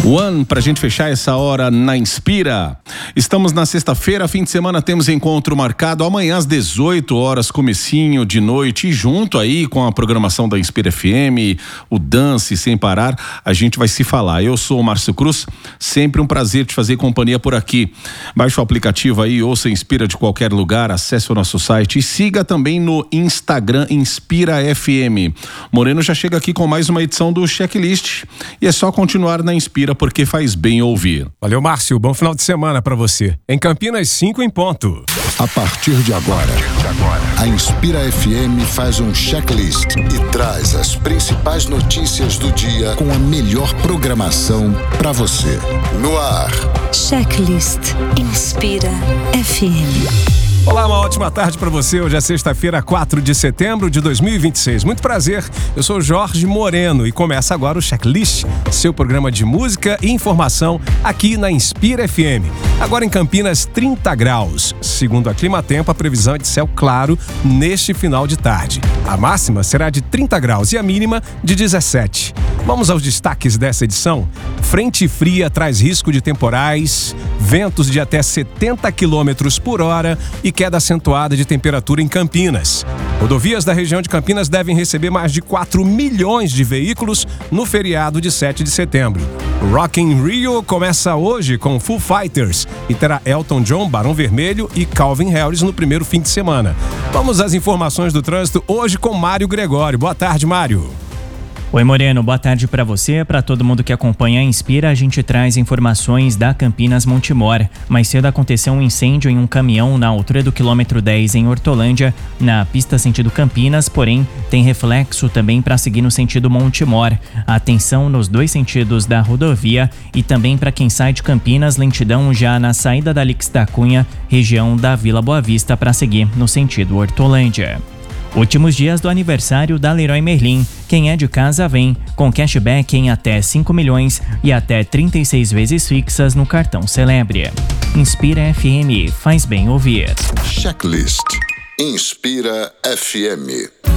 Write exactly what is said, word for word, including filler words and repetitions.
One, pra gente fechar essa hora na Inspira. Estamos na sexta-feira, fim de semana, temos encontro marcado amanhã às dezoito horas, comecinho de noite, e junto aí com a programação da Inspira F M, o Dance Sem Parar, a gente vai se falar. Eu sou o Márcio Cruz, sempre um prazer te fazer companhia por aqui. Baixe o aplicativo aí, ouça Inspira de qualquer lugar, acesse o nosso site e siga também no Instagram Inspira F M. Moreno já chega aqui com mais uma edição do Checklist e é só continuar na Inspira porque faz bem ouvir. Valeu, Márcio. Bom final de semana pra você. Em Campinas, cinco em ponto. A partir de agora, a Inspira F M faz um checklist e traz as principais notícias do dia com a melhor programação pra você. No ar. Checklist Inspira F M. Olá, uma ótima tarde para você. Hoje é sexta-feira, quatro de setembro de dois mil e vinte e seis. Muito prazer, eu sou Jorge Moreno e começa agora o Checklist, seu programa de música e informação aqui na Inspira F M. Agora em Campinas, trinta graus. Segundo a Climatempo, a previsão é de céu claro neste final de tarde. A máxima será de trinta graus e a mínima de dezessete. Vamos aos destaques dessa edição. Frente fria traz risco de temporais, ventos de até setenta quilômetros por hora e queda acentuada de temperatura em Campinas. Rodovias da região de Campinas devem receber mais de quatro milhões de veículos no feriado de sete de setembro. O Rock in Rio começa hoje com Foo Fighters e terá Elton John, Barão Vermelho e Calvin Harris no primeiro fim de semana. Vamos às informações do trânsito hoje com Mário Gregório. Boa tarde, Mário. Oi, Moreno, boa tarde para você, para todo mundo que acompanha a Inspira. A gente traz informações da Campinas Montemor. Mais cedo aconteceu um incêndio em um caminhão na altura do quilômetro dez em Hortolândia, na pista sentido Campinas, porém tem reflexo também para seguir no sentido Montemor. Atenção nos dois sentidos da rodovia e também para quem sai de Campinas, lentidão já na saída da Lix da Cunha, região da Vila Boa Vista, para seguir no sentido Hortolândia. Últimos dias do aniversário da Leroy Merlin. Quem é de casa vem, com cashback em até cinco milhões e até trinta e seis vezes fixas no cartão Celebre. Inspira F M, faz bem ouvir. Checklist Inspira F M.